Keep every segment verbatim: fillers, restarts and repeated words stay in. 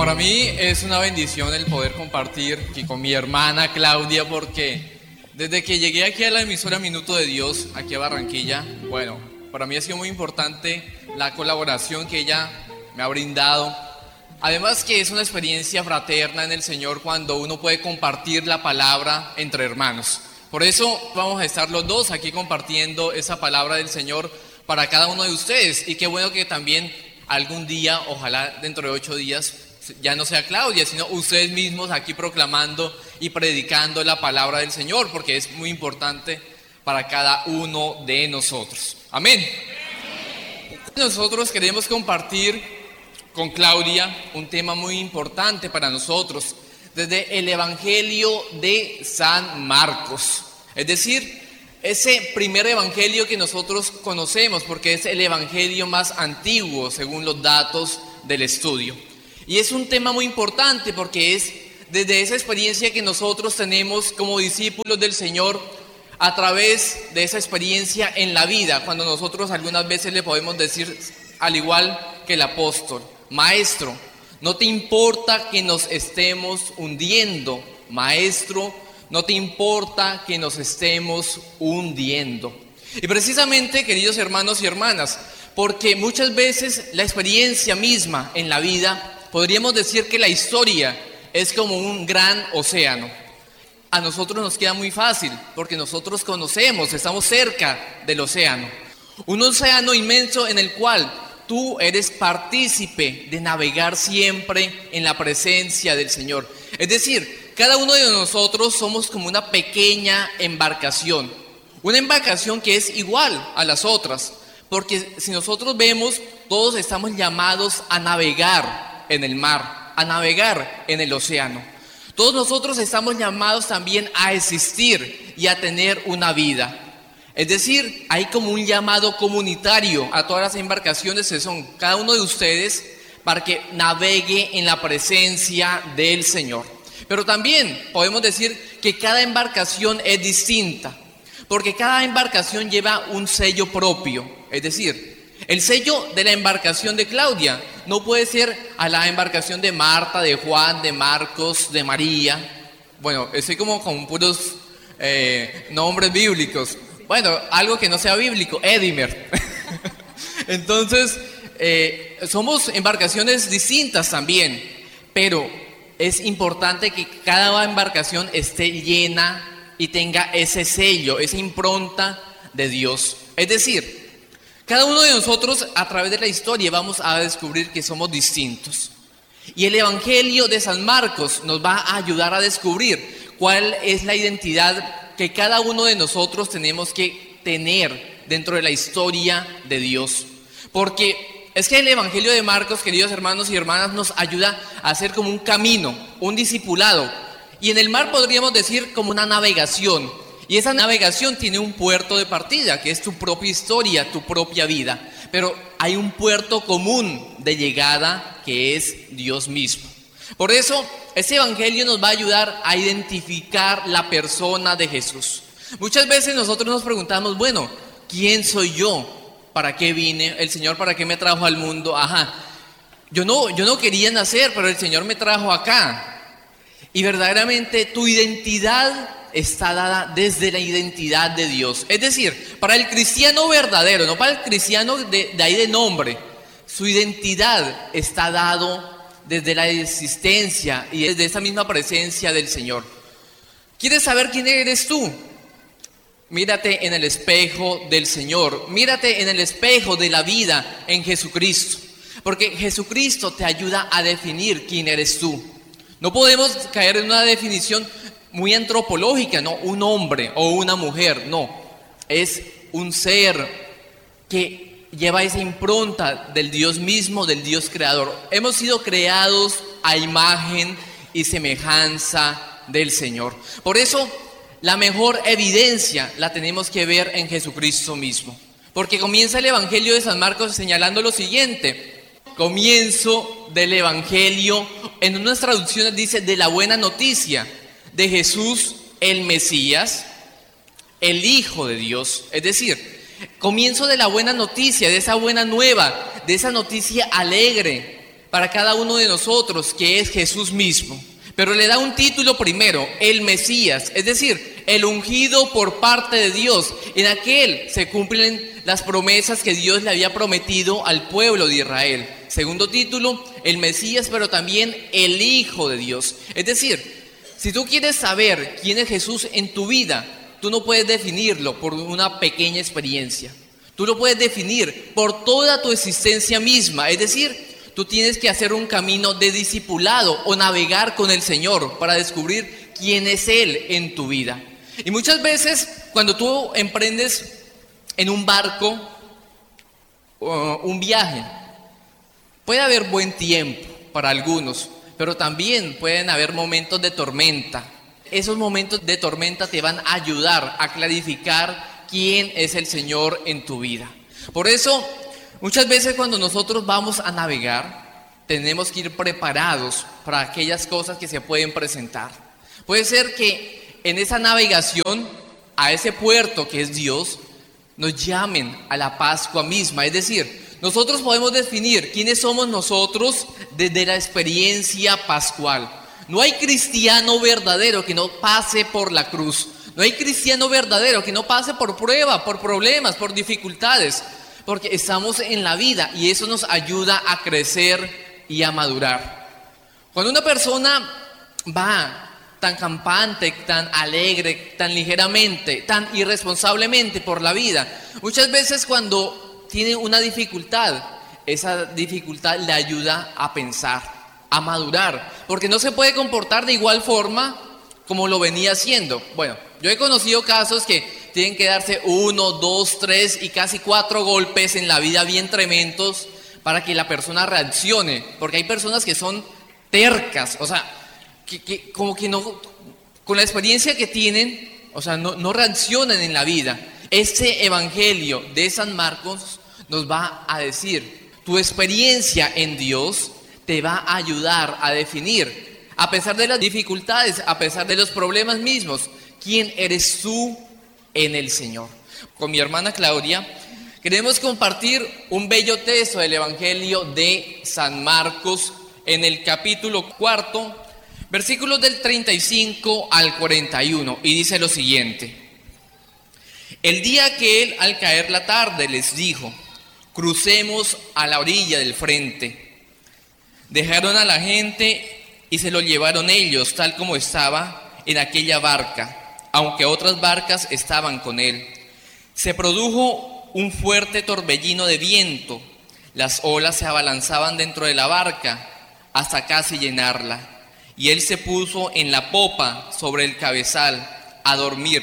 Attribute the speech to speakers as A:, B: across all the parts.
A: para mí es una bendición el poder compartir aquí con mi hermana Claudia, porque desde que llegué aquí a la emisora Minuto de Dios, aquí a Barranquilla, bueno, para mí ha sido muy importante la colaboración que ella me ha brindado. Además que es una experiencia fraterna en el Señor cuando uno puede compartir la palabra entre hermanos. Por eso vamos a estar los dos aquí compartiendo esa palabra del Señor para cada uno de ustedes. Y qué bueno que también algún día, ojalá dentro de ocho días, ya no sea Claudia, sino ustedes mismos aquí proclamando y predicando la palabra del Señor, porque es muy importante para cada uno de nosotros. Amén. Nosotros queremos compartir con Claudia un tema muy importante para nosotros, desde el Evangelio de San Marcos. Es decir, ese primer evangelio que nosotros conocemos, porque es el evangelio más antiguo según los datos del estudio. Y es un tema muy importante porque es desde esa experiencia que nosotros tenemos como discípulos del Señor, a través de esa experiencia en la vida, cuando nosotros algunas veces le podemos decir, al igual que el apóstol: Maestro, no te importa que nos estemos hundiendo. Maestro, no te importa que nos estemos hundiendo. Y precisamente, queridos hermanos y hermanas, porque muchas veces la experiencia misma en la vida, podríamos decir que la historia es como un gran océano. A nosotros nos queda muy fácil, porque nosotros conocemos, estamos cerca del océano. Un océano inmenso en el cual tú eres partícipe de navegar siempre en la presencia del Señor. Es decir, cada uno de nosotros somos como una pequeña embarcación. Una embarcación que es igual a las otras. Porque si nosotros vemos, todos estamos llamados a navegar en el mar, a navegar en el océano. Todos nosotros estamos llamados también a existir y a tener una vida. Es decir, hay como un llamado comunitario a todas las embarcaciones que son cada uno de ustedes para que navegue en la presencia del Señor. Pero también podemos decir que cada embarcación es distinta, porque cada embarcación lleva un sello propio. Es decir, el sello de la embarcación de Claudia no puede ser a la embarcación de Marta, de Juan, de Marcos, de María. Bueno, estoy como con puros eh, nombres bíblicos. Bueno, algo que no sea bíblico, Edimer. Entonces, eh, somos embarcaciones distintas también, pero es importante que cada embarcación esté llena y tenga ese sello, esa impronta de Dios. Es decir, cada uno de nosotros a través de la historia vamos a descubrir que somos distintos. Y el Evangelio de San Marcos nos va a ayudar a descubrir cuál es la identidad que cada uno de nosotros tenemos que tener dentro de la historia de Dios. Porque es que el Evangelio de Marcos, queridos hermanos y hermanas, nos ayuda a hacer como un camino, un discipulado. Y en el mar podríamos decir como una navegación. Y esa navegación tiene un puerto de partida, que es tu propia historia, tu propia vida. Pero hay un puerto común de llegada, que es Dios mismo. Por eso, este evangelio nos va a ayudar a identificar la persona de Jesús. Muchas veces nosotros nos preguntamos, bueno, ¿quién soy yo? ¿Para qué vine? ¿El Señor para qué me trajo al mundo? Ajá, yo no, yo no quería nacer, pero el Señor me trajo acá. Y verdaderamente tu identidad está dada desde la identidad de Dios. Es decir, para el cristiano verdadero, no para el cristiano de, de ahí de nombre, su identidad está dado desde la existencia y desde esa misma presencia del Señor. ¿Quieres saber quién eres tú? Mírate en el espejo del Señor, mírate en el espejo de la vida en Jesucristo, porque Jesucristo te ayuda a definir quién eres tú. No podemos caer en una definición muy antropológica, no, un hombre o una mujer, no, es un ser que lleva esa impronta del Dios mismo, del Dios creador. Hemos sido creados a imagen y semejanza del Señor. Por eso, la mejor evidencia la tenemos que ver en Jesucristo mismo. Porque comienza el Evangelio de San Marcos señalando lo siguiente. Comienzo del Evangelio, en unas traducciones dice de la buena noticia de Jesús el Mesías, el Hijo de Dios. Es decir, comienzo de la buena noticia, de esa buena nueva, de esa noticia alegre, para cada uno de nosotros, que es Jesús mismo. Pero le da un título primero, el Mesías, es decir, el ungido por parte de Dios. En aquel se cumplen las promesas que Dios le había prometido al pueblo de Israel. Segundo título, el Mesías, pero también el Hijo de Dios. Es decir, si tú quieres saber quién es Jesús en tu vida, tú no puedes definirlo por una pequeña experiencia. Tú lo puedes definir por toda tu existencia misma. Es decir, tú tienes que hacer un camino de discipulado o navegar con el Señor para descubrir quién es Él en tu vida. Y muchas veces cuando tú emprendes en un barco uh, un viaje, puede haber buen tiempo para algunos, pero también pueden haber momentos de tormenta. Esos momentos de tormenta te van a ayudar a clarificar quién es el Señor en tu vida. Por eso, muchas veces cuando nosotros vamos a navegar, tenemos que ir preparados para aquellas cosas que se pueden presentar. Puede ser que en esa navegación a ese puerto que es Dios, nos llamen a la Pascua misma. Es decir, nosotros podemos definir quiénes somos nosotros desde la experiencia pascual. No hay cristiano verdadero que no pase por la cruz. No hay cristiano verdadero que no pase por prueba, por problemas, por dificultades. Porque estamos en la vida y eso nos ayuda a crecer y a madurar. Cuando una persona va tan campante, tan alegre, tan ligeramente, tan irresponsablemente por la vida, muchas veces cuando tiene una dificultad, esa dificultad le ayuda a pensar, a madurar, porque no se puede comportar de igual forma como lo venía haciendo. Bueno, yo he conocido casos que tienen que darse uno, dos, tres y casi cuatro golpes en la vida bien tremendos para que la persona reaccione, porque hay personas que son tercas, o sea, que, que como que no, con la experiencia que tienen, o sea, no, no reaccionan en la vida. Este evangelio de San Marcos nos va a decir, tu experiencia en Dios te va a ayudar a definir, a pesar de las dificultades, a pesar de los problemas mismos, quién eres tú en el Señor. Con mi hermana Claudia queremos compartir un bello texto del evangelio de San Marcos en el capítulo cuarto, versículos del treinta y cinco al cuarenta y uno, y dice lo siguiente: el día que él al caer la tarde les dijo, crucemos a la orilla del frente. Dejaron a la gente y se lo llevaron ellos tal como estaba en aquella barca, aunque otras barcas estaban con él. Se produjo un fuerte torbellino de viento, las olas se abalanzaban dentro de la barca hasta casi llenarla. Y él se puso en la popa sobre el cabezal a dormir.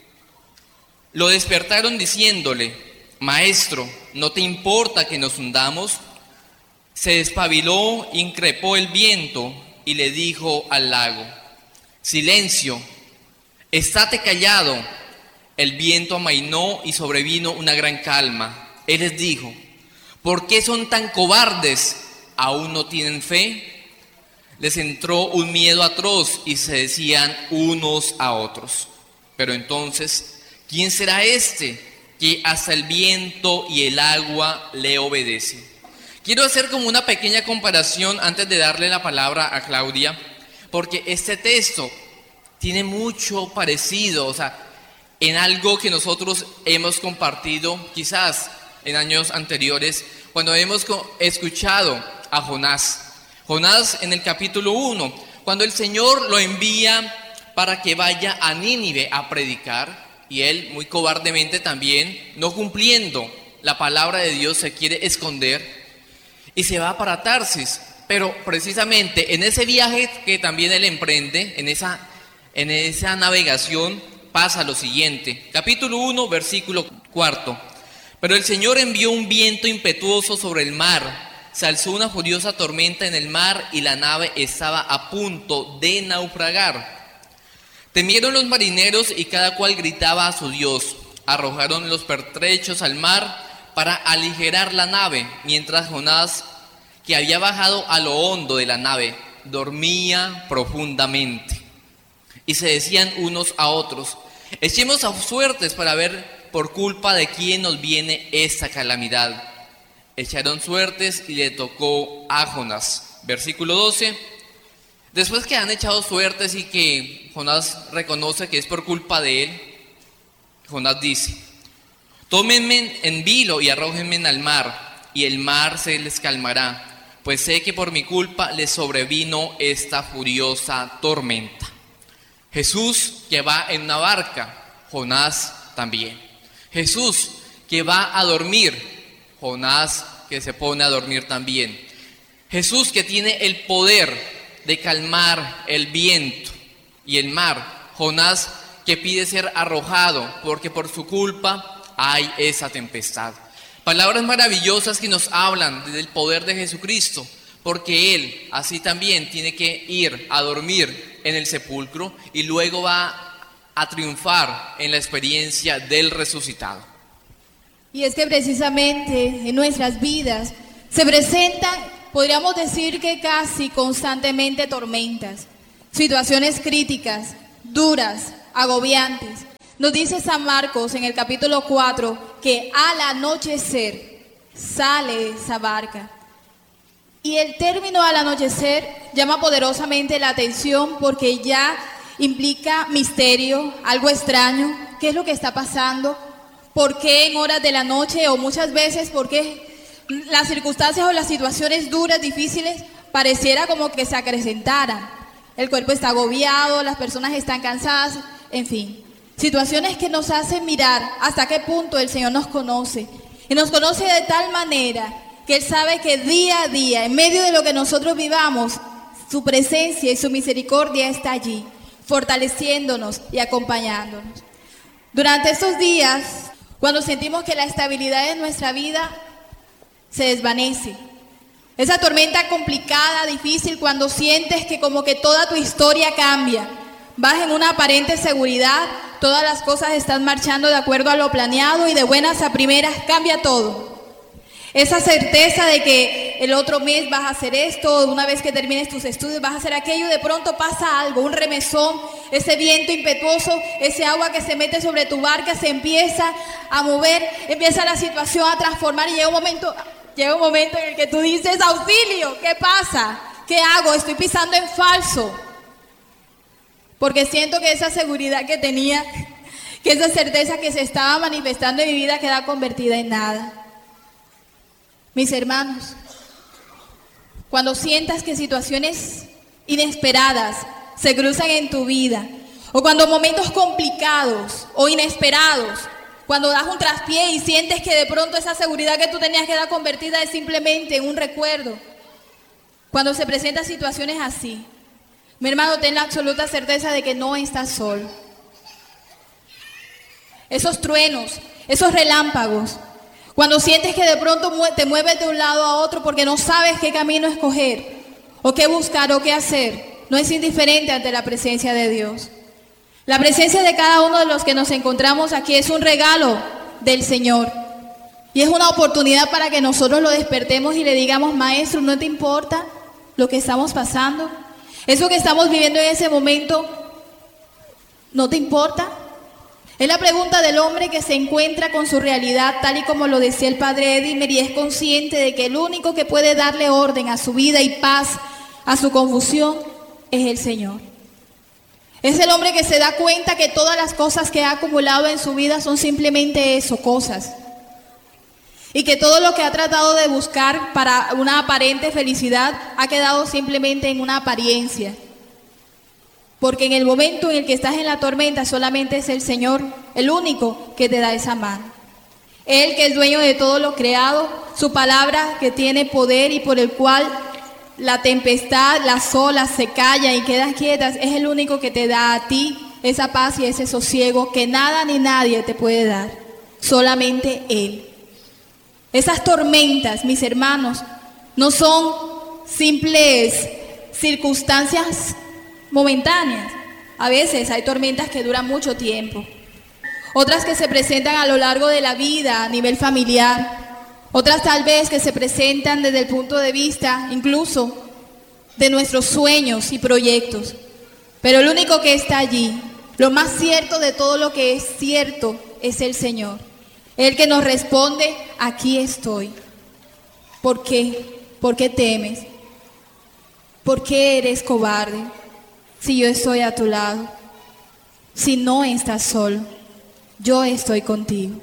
A: Lo despertaron diciéndole, maestro, ¿no te importa que nos hundamos? Se despabiló, increpó el viento y le dijo al lago, silencio, estate callado. El viento amainó y sobrevino una gran calma. Él les dijo, ¿por qué son tan cobardes? ¿Aún no tienen fe? Les entró un miedo atroz y se decían unos a otros, pero entonces, ¿quién será este que hasta el viento y el agua le obedecen? Quiero hacer como una pequeña comparación antes de darle la palabra a Claudia, porque este texto tiene mucho parecido, o sea, en algo que nosotros hemos compartido quizás en años anteriores, cuando hemos escuchado a Jonás. Jonás en el capítulo uno, cuando el Señor lo envía para que vaya a Nínive a predicar, y él muy cobardemente también, no cumpliendo la palabra de Dios, se quiere esconder y se va para Tarsis. Pero precisamente en ese viaje que también él emprende, en esa, en esa navegación, pasa lo siguiente. Capítulo uno, versículo cuarto. Pero el Señor envió un viento impetuoso sobre el mar. Se alzó una furiosa tormenta en el mar y la nave estaba a punto de naufragar. Temieron los marineros y cada cual gritaba a su Dios. Arrojaron los pertrechos al mar para aligerar la nave, mientras Jonás, que había bajado a lo hondo de la nave, dormía profundamente. Y se decían unos a otros, echemos a suertes para ver por culpa de quién nos viene esta calamidad. Echaron suertes y le tocó a Jonás. Versículo doce. Después que han echado suertes y que Jonás reconoce que es por culpa de él, Jonás dice: tómenme en vilo y arrójenme al mar, y el mar se les calmará, pues sé que por mi culpa les sobrevino esta furiosa tormenta. Jesús, que va en una barca, Jonás también. Jesús, que va a dormir, Jonás, que se pone a dormir también. Jesús, que tiene el poder de calmar el viento y el mar. Jonás, que pide ser arrojado porque por su culpa hay esa tempestad. Palabras maravillosas que nos hablan del poder de Jesucristo, porque Él así también tiene que ir a dormir en el sepulcro y luego va a triunfar en la experiencia del resucitado.
B: Y es que precisamente en nuestras vidas se presentan, podríamos decir que casi constantemente, tormentas, situaciones críticas, duras, agobiantes. Nos dice San Marcos en el capítulo cuatro que al anochecer sale esa barca. Y el término al anochecer llama poderosamente la atención porque ya implica misterio, algo extraño. ¿Qué es lo que está pasando? ¿Por qué en horas de la noche? O muchas veces, ¿por qué las circunstancias o las situaciones duras, difíciles, pareciera como que se acrecentaran? El cuerpo está agobiado, las personas están cansadas, en fin. Situaciones que nos hacen mirar hasta qué punto el Señor nos conoce. Y nos conoce de tal manera que Él sabe que día a día, en medio de lo que nosotros vivamos, su presencia y su misericordia está allí, fortaleciéndonos y acompañándonos. Durante estos días, cuando sentimos que la estabilidad de nuestra vida se desvanece, esa tormenta complicada, difícil, cuando sientes que como que toda tu historia cambia, vas en una aparente seguridad, todas las cosas están marchando de acuerdo a lo planeado y de buenas a primeras cambia todo. Esa certeza de que el otro mes vas a hacer esto, una vez que termines tus estudios vas a hacer aquello, de pronto pasa algo, un remesón, ese viento impetuoso, ese agua que se mete sobre tu barca se empieza a mover, empieza la situación a transformar y llega un momento, llega un momento en el que tú dices: auxilio, ¿qué pasa? ¿Qué hago? Estoy pisando en falso. Porque siento que esa seguridad que tenía, que esa certeza que se estaba manifestando en mi vida queda convertida en nada. Mis hermanos, cuando sientas que situaciones inesperadas se cruzan en tu vida, o cuando momentos complicados o inesperados, cuando das un traspié y sientes que de pronto esa seguridad que tú tenías queda convertida es simplemente en un recuerdo, cuando se presentan situaciones así, mi hermano, ten la absoluta certeza de que no estás solo. Esos truenos, esos relámpagos, cuando sientes que de pronto te mueves de un lado a otro porque no sabes qué camino escoger, o qué buscar, o qué hacer, no es indiferente ante la presencia de Dios. La presencia de cada uno de los que nos encontramos aquí es un regalo del Señor. Y es una oportunidad para que nosotros lo despertemos y le digamos: Maestro, ¿no te importa lo que estamos pasando? ¿Eso que estamos viviendo en ese momento no te importa? Es la pregunta del hombre que se encuentra con su realidad, tal y como lo decía el padre Edimer, y es consciente de que el único que puede darle orden a su vida y paz a su confusión es el Señor. Es el hombre que se da cuenta que todas las cosas que ha acumulado en su vida son simplemente eso, cosas. Y que todo lo que ha tratado de buscar para una aparente felicidad ha quedado simplemente en una apariencia. Porque en el momento en el que estás en la tormenta solamente es el Señor el único que te da esa mano. Él, que es dueño de todo lo creado, su palabra que tiene poder y por el cual la tempestad, las olas se callan y quedan quietas, es el único que te da a ti esa paz y ese sosiego que nada ni nadie te puede dar, solamente Él. Esas tormentas, mis hermanos, no son simples circunstancias momentáneas. A veces hay tormentas que duran mucho tiempo, otras que se presentan a lo largo de la vida a nivel familiar, otras tal vez que se presentan desde el punto de vista incluso de nuestros sueños y proyectos. Pero el único que está allí, lo más cierto de todo lo que es cierto, es el Señor. El que nos responde: aquí estoy. ¿Por qué? ¿Por qué temes? ¿Por qué eres cobarde si yo estoy a tu lado? Si no estás solo, yo estoy contigo.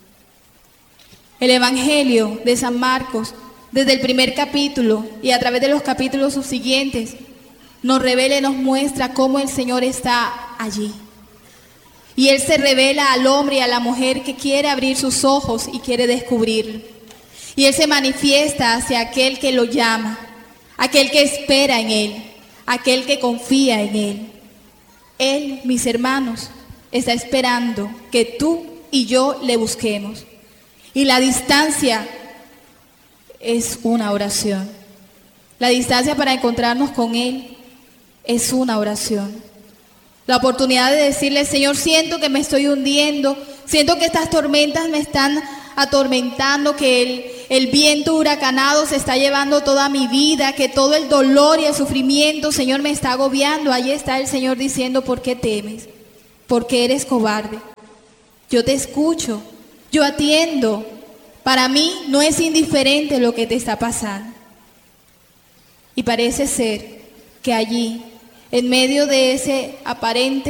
B: El Evangelio de San Marcos, desde el primer capítulo y a través de los capítulos subsiguientes, nos revela y nos muestra cómo el Señor está allí. Y Él se revela al hombre y a la mujer que quiere abrir sus ojos y quiere descubrirlo. Y Él se manifiesta hacia aquel que lo llama, aquel que espera en Él, aquel que confía en Él. Él, mis hermanos, está esperando que tú y yo le busquemos. Y la distancia es una oración. La distancia para encontrarnos con Él es una oración. La oportunidad de decirle, Señor, siento que me estoy hundiendo, siento que estas tormentas me están atormentando, que el, el viento huracanado se está llevando toda mi vida, que todo el dolor y el sufrimiento, Señor, me está agobiando. Ahí está el Señor diciendo, ¿por qué temes? ¿Por qué eres cobarde? Yo te escucho, yo atiendo. Para mí no es indiferente lo que te está pasando. Y parece ser que allí, en medio de ese aparente